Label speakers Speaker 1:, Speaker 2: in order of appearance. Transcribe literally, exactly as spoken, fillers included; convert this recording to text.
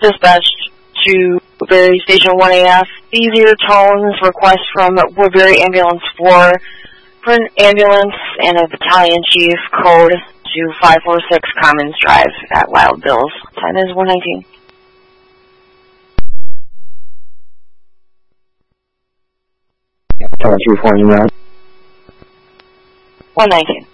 Speaker 1: Dispatched to Woodbury Station one A F. Easier tones request from Woodbury Ambulance four for an ambulance and a battalion chief, code to five four six Commons Drive at Wild Bills. Time is one nineteen.
Speaker 2: Battalion chief, one nineteen.
Speaker 1: one nineteen.